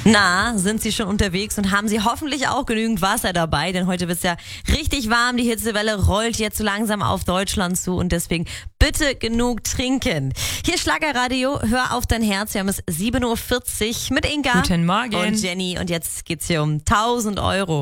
Na, sind Sie schon unterwegs und haben Sie hoffentlich auch genügend Wasser dabei, denn heute wird es ja richtig warm. Die Hitzewelle rollt jetzt so langsam auf Deutschland zu und deswegen bitte genug trinken. Hier Schlagerradio, hör auf dein Herz. Wir haben es 7:40 Uhr mit Inga Guten Morgen. und Jenny und jetzt geht's hier um 1.000 Euro.